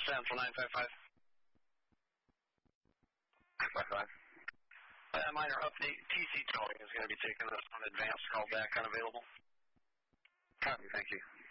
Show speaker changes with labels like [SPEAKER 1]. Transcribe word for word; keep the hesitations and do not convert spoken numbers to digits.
[SPEAKER 1] Central nine five five.
[SPEAKER 2] nine five five.
[SPEAKER 1] A minor update. T C towing is going to be taking this on advanced call back unavailable.
[SPEAKER 2] Copy, thank you.